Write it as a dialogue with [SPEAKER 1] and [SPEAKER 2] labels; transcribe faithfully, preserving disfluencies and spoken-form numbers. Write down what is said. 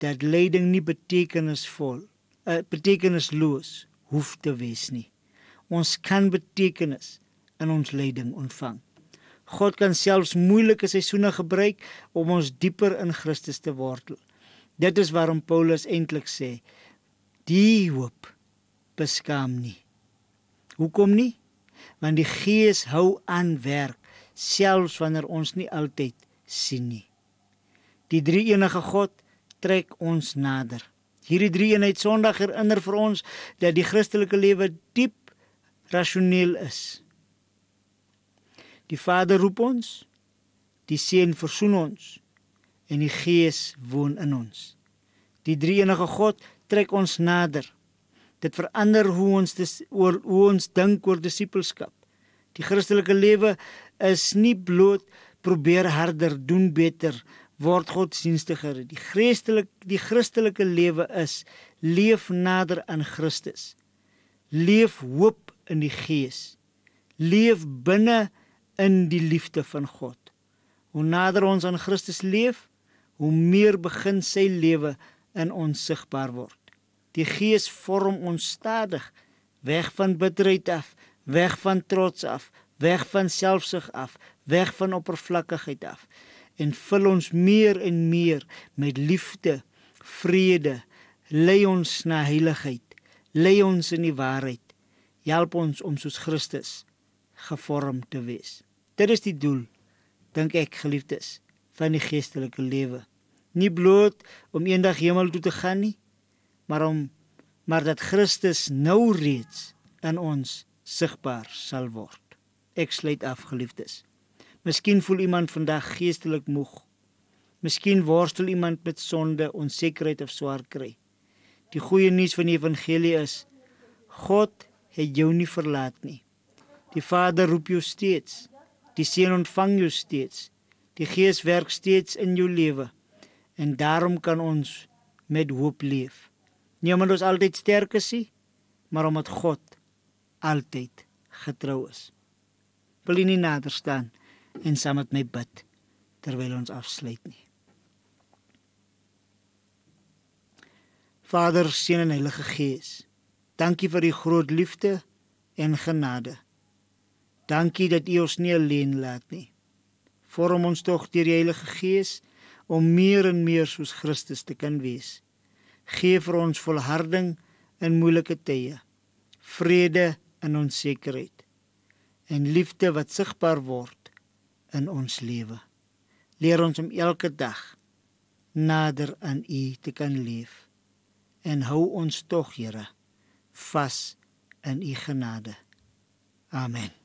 [SPEAKER 1] dat lyding nie betekenisvol, uh, betekenisloos hoef te wees nie. Ons kan betekenis in ons lyding ontvang. God kan selfs moeilike seisoene gebruik om ons dieper in Christus te wortel. Dit is waarom Paulus eintlik sê, die hoop beskaam nie. Hoekom nie? Want die Gees hou aan werk, selfs wanneer ons nie altyd sien nie. Die drie-enige God trek ons nader. Hierdie drie-eenheid Sondag herinner vir ons dat die Christelike lewe diep rasioneel is. Die Vader roep ons, die Seun versoen ons en die Gees woon in ons. Die drie-enige God trek ons nader. Dit verander hoe ons, dis, oor, hoe ons dink oor disippelskap. Die Christelike lewe is nie bloot probeer harder, doen beter, word godsdienstiger. Die Christelike, die Christelike lewe is leef nader aan Christus. Leef hoop in die Gees. Leef binne in die liefde van God. Hoe nader ons aan Christus leef, hoe meer begin sy lewe in ons sigbaar word. Die Gees vorm ons stadig, weg van bitterheid af, weg van trots af, weg van selfsug af, weg van oppervlakkigheid af, en vul ons meer en meer met liefde, vrede, lei ons na heiligheid, lei ons in die waarheid, help ons om soos Christus gevorm te wees. Dit is die doel, dink ek, geliefdes, van die geestelike lewe. Nie bloot om eendag hemel toe te gaan nie, maar om maar dat Christus nou reeds in ons sigbaar sal word. Ek sluit af, geliefdes. Miskien voel iemand vandag geestelik moeg. Miskien worstel iemand met sonde, onsekerheid of swaar kry. Die goeie nuus van die evangelie is, God het jou nie verlaat nie. Die Vader roep jou steeds. Die Seun ontvang jou steeds. Die Gees werk steeds in jou lewe. En daarom kan ons met hoop leef. Nie omdat ons altyd sterk is nie, maar omdat God altyd getrou is. Wil jy nie nader staan en saam met my bid, terwyl ons afsluit nie. Vader, Seun en Heilige Gees, dankie vir die groot liefde en genade. Dankie dat U ons nie alleen laat nie. Vorm ons tog deur die Heilige Gees om meer en meer soos Christus te kan wees. Geef vir ons volharding in moeilike tye, vrede in onsekerheid en liefde wat sigbaar word in ons lewe. Leer ons om elke dag nader aan U te kan leef en hou ons tog, Here, vas in U genade. Amen.